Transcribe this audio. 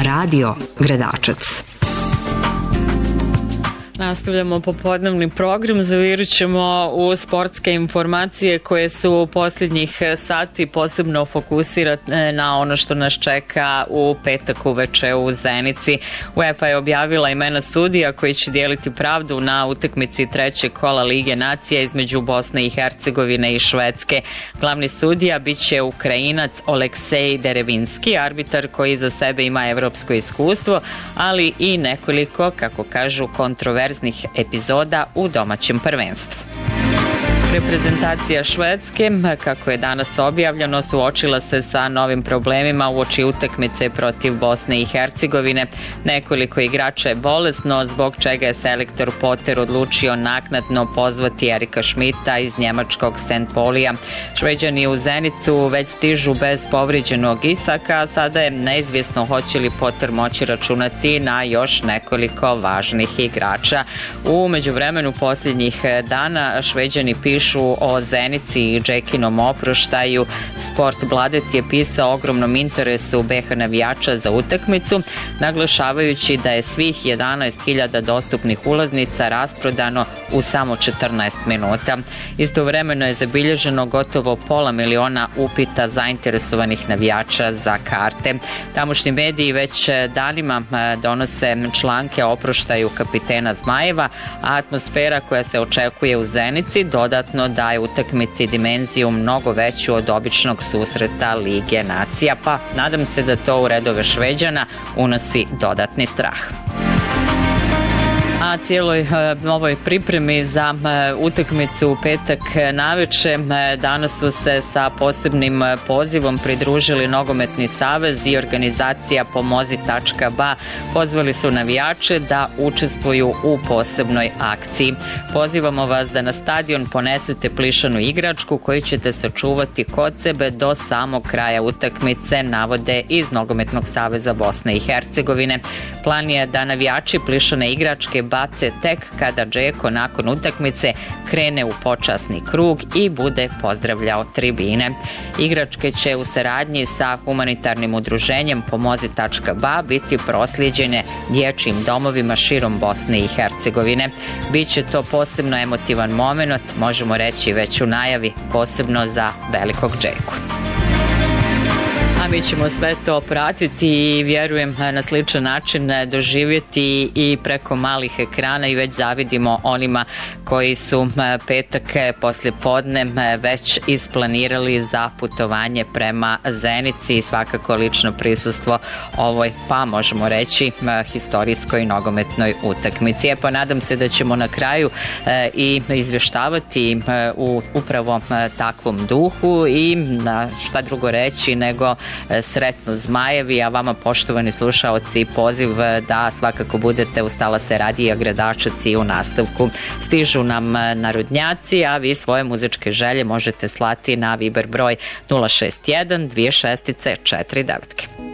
Radio Gradačac. Nastavljamo popodnevni program, zavirit ćemo u sportske informacije koje su posljednjih sati posebno fokusirane na ono što nas čeka u petak uveče u Zenici. UEFA je objavila imena sudija koji će dijeliti pravdu na utakmici trećeg kola Lige nacija između Bosne i Hercegovine i Švedske. Glavni sudija biće Ukrajinac Oleksej Derevinski, arbitar koji iza sebe ima evropsko iskustvo, ali i nekoliko, kako kažu, kontroverznih epizoda u domaćem prvenstvu. Reprezentacija Švedske, kako je danas objavljeno, suočila se sa novim problemima uoči utakmice protiv Bosne i Hercegovine. Nekoliko igrača je bolesno, zbog čega je selektor Potter odlučio naknadno pozvati Erika Schmidta iz njemačkog St. Paulija. Šveđani u Zenicu već stižu bez povrijeđenog Isaka, a sada je neizvjesno hoće li Potter moći računati na još nekoliko važnih igrača. U međuvremenu posljednjih dana Šveđani pišu o Zenici i Džekinom oproštaju. Sport Bladet je pisao o ogromnom interesu BH navijača za utakmicu, naglašavajući da je svih 11.000 dostupnih ulaznica rasprodano u samo 14 minuta. Istovremeno je zabilježeno gotovo 500.000 upita zainteresovanih navijača za karte. Tamošnji mediji već danima donose članke o oproštaju kapitena Zmajeva, a atmosfera koja se očekuje u Zenici dodatno daje utakmici dimenziju mnogo veću od običnog susreta Lige nacija, pa nadam se da to u redove Šveđana unosi dodatni strah. A cijeloj ovoj pripremi za utakmicu u petak naveče danas su se sa posebnim pozivom pridružili Nogometni savez i organizacija Pomozi.ba. Pozvali su navijače da učestvuju u posebnoj akciji. Pozivamo vas da na stadion ponesete plišanu igračku koju ćete sačuvati kod sebe do samog kraja utakmice, navode iz Nogometnog saveza Bosne i Hercegovine. Plan je da navijači plišane igračke bace tek kada Džeko nakon utakmice krene u počasni krug i bude pozdravljao tribine. Igračke će u saradnji sa humanitarnim udruženjem Pomozi.ba biti proslijeđene dječjim domovima širom Bosne i Hercegovine. Biće to posebno emotivan moment, možemo reći već u najavi, posebno za velikog Džeku. A mi ćemo sve to pratiti i vjerujem na sličan način doživjeti i preko malih ekrana i već zavidimo onima koji su petak poslije podne već isplanirali za putovanje prema Zenici i svakako lično prisustvo ovoj, pa možemo reći, historijskoj nogometnoj utakmici. Pa nadam se da ćemo na kraju i izvještavati u upravo takvom duhu i šta drugo reći nego sretno Zmajevi, a vama poštovani slušaoci poziv da svakako budete uz talase Radija Gradačac i u nastavku. Stižu nam narodnjaci, a vi svoje muzičke želje možete slati na Viber broj 061 26 49.